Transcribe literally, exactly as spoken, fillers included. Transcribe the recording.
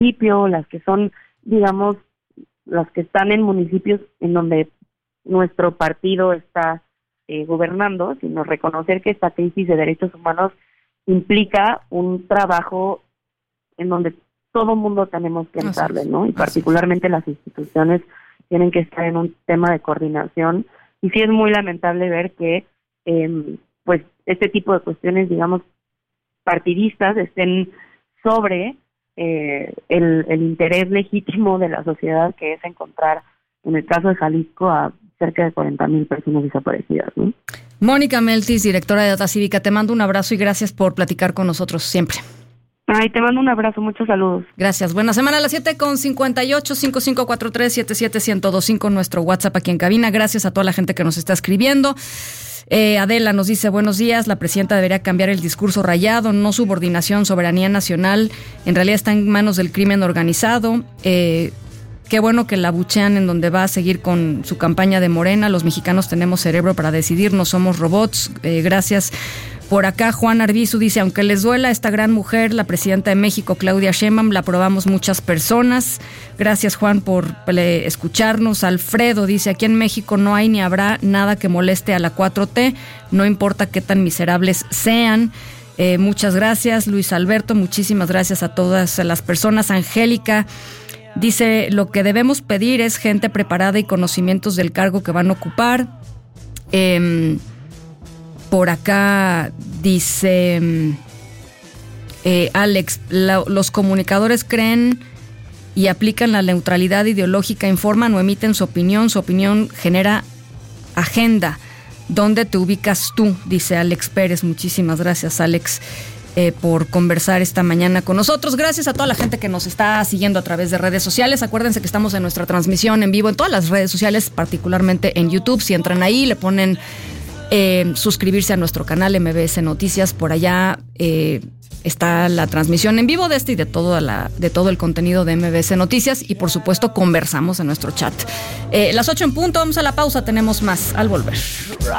municipio, las que son, digamos, las que están en municipios en donde nuestro partido está eh, gobernando, sino reconocer que esta crisis de derechos humanos implica un trabajo en donde todo mundo tenemos que entrarle, ¿no? Y particularmente las instituciones tienen que estar en un tema de coordinación. Y sí es muy lamentable ver que, eh, pues, este tipo de cuestiones, digamos, partidistas estén sobre eh, el, el interés legítimo de la sociedad, que es encontrar, en el caso de Jalisco, a cerca de cuarenta mil personas desaparecidas, ¿no? Mónica Meltis, directora de Data Cívica, te mando un abrazo y gracias por platicar con nosotros siempre. Ay, te mando un abrazo, muchos saludos. Gracias, buena semana. A las siete con cincuenta y ocho, cinco cinco cuatro tres, siete siete uno cero dos cinco, nuestro WhatsApp aquí en cabina. Gracias a toda la gente que nos está escribiendo. Eh, Adela nos dice, buenos días, la presidenta debería cambiar el discurso rayado, no subordinación, soberanía nacional, en realidad está en manos del crimen organizado. Eh, qué bueno que la abuchean en donde va a seguir con su campaña de Morena. Los mexicanos tenemos cerebro para decidir, no somos robots. Eh, gracias. Por acá Juan Arbizu dice, aunque les duela a esta gran mujer, la presidenta de México, Claudia Sheinbaum, la aprobamos muchas personas. Gracias, Juan, por eh, escucharnos. Alfredo dice, aquí en México no hay ni habrá nada que moleste a la cuatro T, no importa qué tan miserables sean. Eh, muchas gracias, Luis Alberto, muchísimas gracias a todas las personas. Angélica dice, lo que debemos pedir es gente preparada y conocimientos del cargo que van a ocupar. Eh, Por acá dice eh, Alex, la, los comunicadores creen y aplican la neutralidad ideológica, informan o emiten su opinión, su opinión genera agenda. ¿Dónde te ubicas tú? Dice Alex Pérez. Muchísimas gracias, Alex, eh, por conversar esta mañana con nosotros. Gracias a toda la gente que nos está siguiendo a través de redes sociales. Acuérdense que estamos en nuestra transmisión en vivo en todas las redes sociales, particularmente en YouTube. Si entran ahí, le ponen Eh, suscribirse a nuestro canal M B S Noticias, por allá eh, está la transmisión en vivo de este y de todo, la, de todo el contenido de M B S Noticias, y por supuesto conversamos en nuestro chat. Eh, las ocho en punto, vamos a la pausa, tenemos más al volver.